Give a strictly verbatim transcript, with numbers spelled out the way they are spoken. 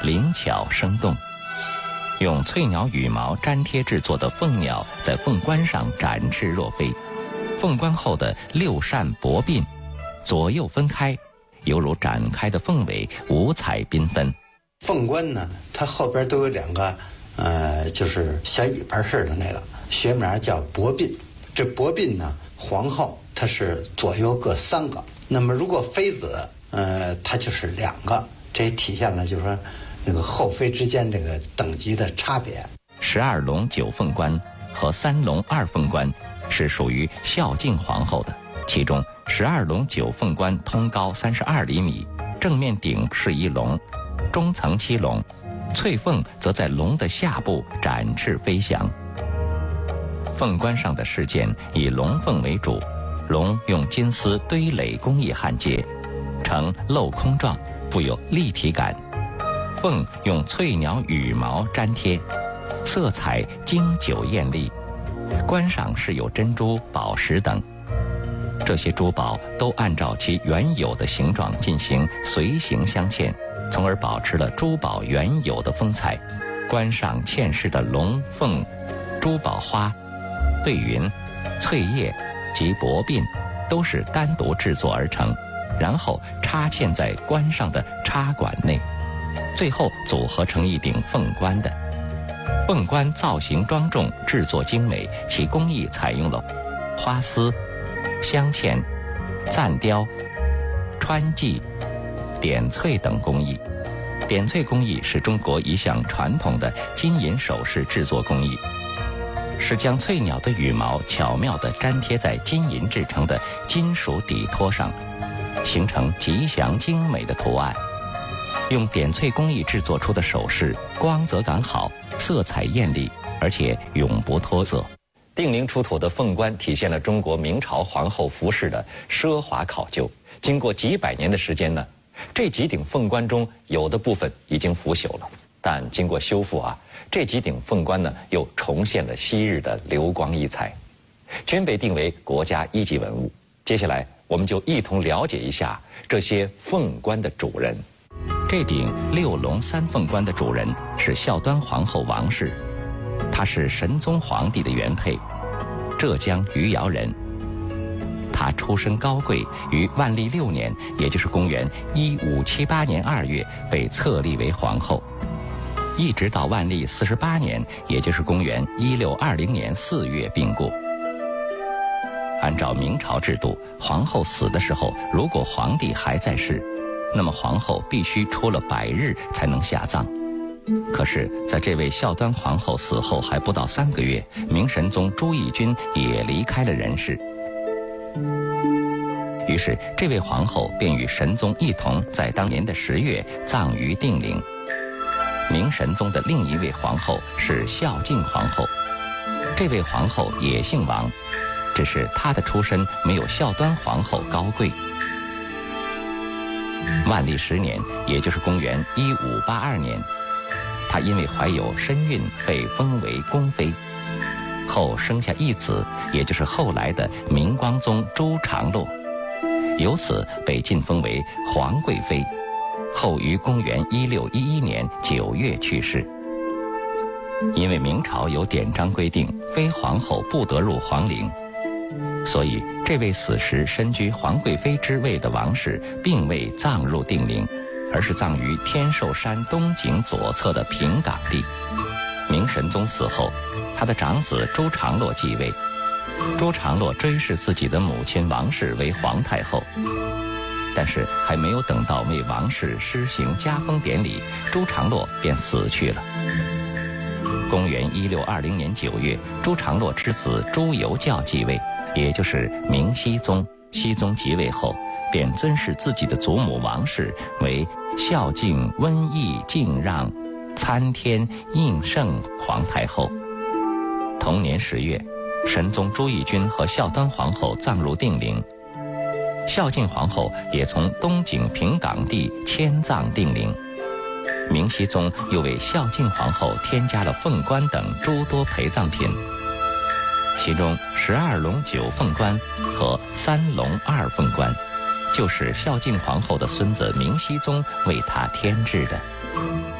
灵巧生动。用翠鸟羽毛粘贴制作的凤鸟在凤冠上展翅若飞，凤冠后的六扇薄鬓，左右分开，犹如展开的凤尾，五彩缤纷。 凤冠呢，它后边都有两个，呃，就是小尾巴似的那个，学名叫薄鬓。这薄鬓呢，皇后它是左右各三个，那么如果妃子，呃，它就是两个，这也体现了就是说那个后妃之间这个等级的差别。 十二龙九凤冠和三龙二凤冠是属于孝敬皇后的，其中十二龙九凤冠通高三十二厘米，正面顶是一龙，中层七龙，翠凤则在龙的下部展翅飞翔。凤冠上的饰件以龙凤为主，龙用金丝堆垒工艺焊接，呈镂空状，富有立体感。凤用翠鸟羽毛粘贴，色彩经久艳丽，冠上饰有珍珠、宝石等。这些珠宝都按照其原有的形状进行随形镶嵌，从而保持了珠宝原有的风采。冠上嵌饰的龙凤、珠宝花、对云、翠叶及薄鬓都是单独制作而成，然后插嵌在冠上的插管内，最后组合成一顶凤冠的。凤冠造型庄重，制作精美，其工艺采用了花丝、镶嵌、暂雕、穿记、点翠等工艺。点翠工艺是中国一项传统的金银首饰制作工艺，是将翠鸟的羽毛巧妙地粘贴在金银制成的金属底托上，形成吉祥精美的图案。用点翠工艺制作出的首饰光泽感好，色彩艳丽，而且永不脱色。定陵出土的凤冠体现了中国明朝皇后服饰的奢华考究。经过几百年的时间呢，这几顶凤冠中有的部分已经腐朽了，但经过修复啊，这几顶凤冠呢又重现了昔日的流光溢彩，均被定为国家一级文物。接下来我们就一同了解一下这些凤冠的主人。这顶六龙三凤冠的主人是孝端皇后王氏，她是神宗皇帝的原配，浙江余姚人。她出身高贵，于万历六年，也就是公元一五七八年二月被册立为皇后，一直到万历四十八年，也就是公元一六二零年四月病故。按照明朝制度，皇后死的时候，如果皇帝还在世，那么皇后必须出了百日才能下葬。可是在这位孝端皇后死后还不到三个月，明神宗朱翊钧也离开了人世，于是这位皇后便与神宗一同在当年的十月葬于定陵。明神宗的另一位皇后是孝敬皇后，这位皇后也姓王，只是她的出身没有孝端皇后高贵。万历十年，也就是公元一五八二年，她因为怀有身孕被封为宫妃，后生下一子，也就是后来的明光宗朱常洛，由此被晋封为皇贵妃，后于公元一六一一年九月去世。因为明朝有典章规定，非皇后不得入皇陵，所以这位死时身居皇贵妃之位的王氏并未葬入定陵，而是葬于天寿山东景左侧的平岗地。明神宗死后，他的长子朱常洛继位，朱常洛追谥自己的母亲王氏为皇太后，但是还没有等到为王氏施行加封典礼，朱常洛便死去了。公元一六二零年九月，朱常洛之子朱由校继位，也就是明熹宗。熹宗即位后，便尊谥自己的祖母王氏为孝敬温义敬让参天应圣皇太后。同年十月，神宗朱翊钧和孝端皇后葬入定陵，孝敬皇后也从东景平岗地迁葬定陵。明熹宗又为孝敬皇后添加了凤冠等诸多陪葬品，其中十二龙九凤冠和三龙二凤冠，就是孝敬皇后的孙子明熹宗为她添制的。